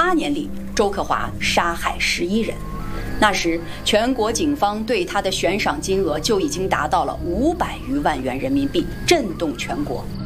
8年里，周克华杀害11人。那时，全国警方对他的悬赏金额就已经达到了500余万元人民币，震动全国。